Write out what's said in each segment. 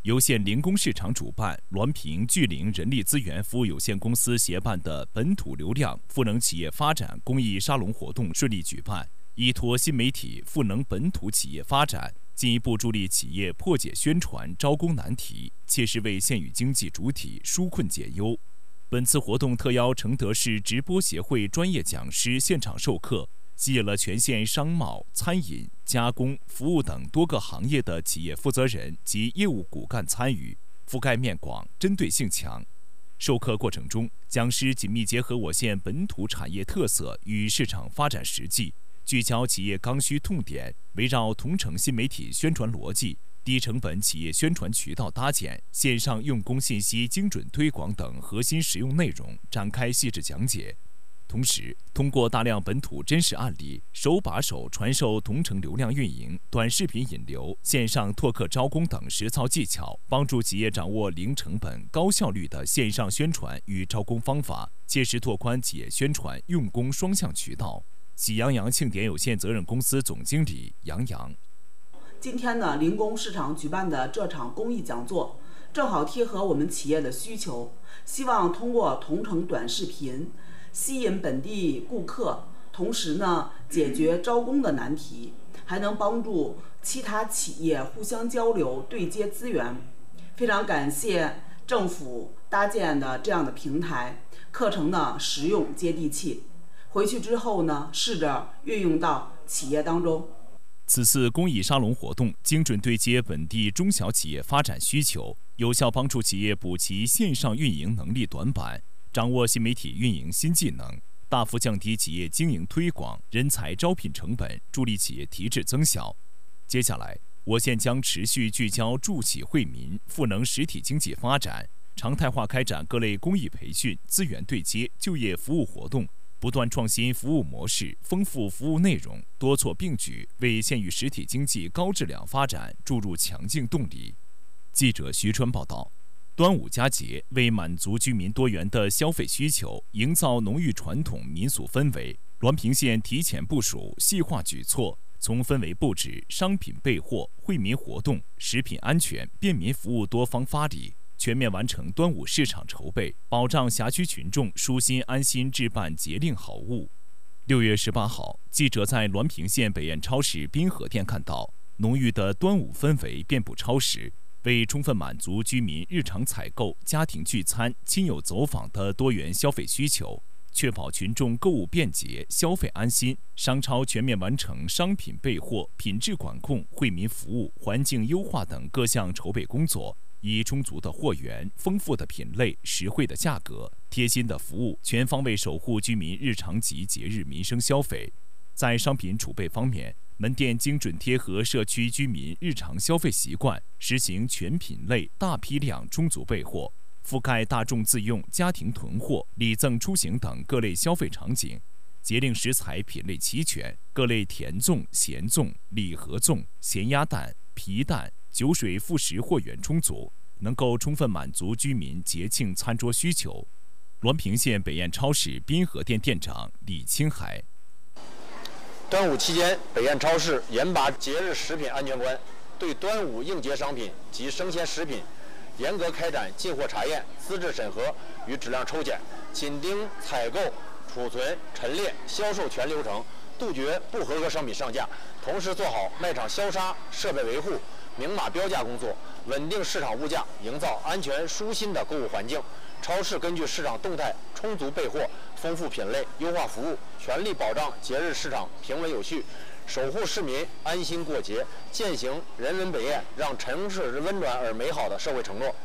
由县零工市场主办，滦平聚灵人力资源服务有限公司协办的本土流量赋能企业发展公益沙龙活动顺利举办，依托新媒体赋能本土企业发展，进一步助力企业破解宣传招工难题，切实为县域经济主体纾困解忧。本次活动特邀承德市直播协会专业讲师现场授课，吸引了全县商贸、餐饮、加工、服务等多个行业的企业负责人及业务骨干参与，覆盖面广，针对性强。授课过程中，讲师紧密结合我县本土产业特色与市场发展实际，聚焦企业刚需痛点，围绕同城新媒体宣传逻辑、低成本企业宣传渠道搭建、线上用工信息精准推广等核心实用内容展开细致讲解。同时，通过大量本土真实案例，手把手传授同城流量运营、短视频引流、线上拓客招工等实操技巧，帮助企业掌握零成本、高效率的线上宣传与招工方法，切实拓宽企业宣传用工双向渠道。喜羊羊庆典有限责任公司总经理杨洋： 今天呢，零工市场举办的这场公益讲座，正好贴合我们企业的需求，希望通过同城短视频吸引本地顾客，同时呢解决招工的难题，还能帮助其他企业互相交流对接资源。非常感谢政府搭建的这样的平台，课程呢实用接地气，回去之后呢试着运用到企业当中。 此次公益沙龙活动精准对接本地中小企业发展需求，有效帮助企业补齐线上运营能力短板，掌握新媒体运营新技能，大幅降低企业经营推广、人才招聘成本，助力企业提质增效。接下来，我县将持续聚焦助企惠民，赋能实体经济发展，常态化开展各类公益培训、资源对接、就业服务活动，不断创新服务模式，丰富服务内容，多措并举，为县域实体经济高质量发展注入强劲动力。记者徐川报道。端午佳节为满足居民多元的消费需求，营造浓郁传统民俗氛围，滦平县提前部署、细化举措，从氛围布置、商品备货、惠民活动、食品安全、便民服务多方发力，全面完成端午市场筹备，保障辖区群众舒心安心置办节令好物。6月18号，记者在滦平县北苑超市滨河店看到，浓郁的端午氛围遍布超市。为充分满足居民日常采购、家庭聚餐、亲友走访的多元消费需求，确保群众购物便捷、消费安心，商超全面完成商品备货、品质管控、惠民服务、环境优化等各项筹备工作，以充足的货源、丰富的品类、实惠的价格、贴心的服务，全方位守护居民日常及节日民生消费。在商品储备方面，门店精准贴合社区居民日常消费习惯，实行全品类、大批量、充足备货，覆盖大众自用、家庭囤货、礼赠出行等各类消费场景。节令食材品类齐全，各类甜粽、咸粽、礼盒粽、咸鸭蛋、皮蛋、酒水副食货源充足，能够充分满足居民节庆餐桌需求。滦平县北苑超市滨河店店长李青海： 端午期间，北苑超市严把节日食品安全关，对端午应节商品及生鲜食品严格开展进货查验、资质审核与质量抽检，紧盯采购、储存、陈列、销售全流程，杜绝不合格商品上架，同时做好卖场消杀、设备维护、明码标价工作，稳定市场物价，营造安全舒心的购物环境。超市根据市场动态，充足备货，丰富品类，优化服务，全力保障节日市场平稳有序，守护市民安心过节，践行人文北苑，让城市温暖而美好的社会承诺。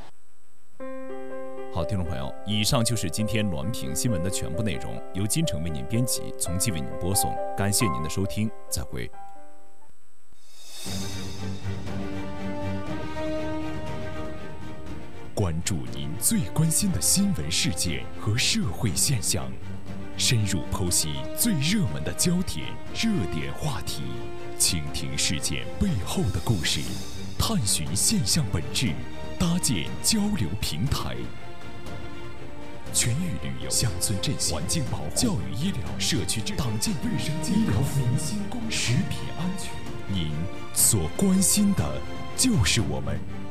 好，听众朋友，以上就是今天滦平新闻的全部内容，由金城为您编辑，从期为您播送。感谢您的收听，再会。关注您最关心的新闻事件和社会现象，深入剖析最热门的焦点、热点话题，倾听事件背后的故事，探寻现象本质，搭建交流平台。全域旅游、乡村振兴、环境保护、教育医疗、社区党建卫生、医疗民心公食品安全，您所关心的就是我们。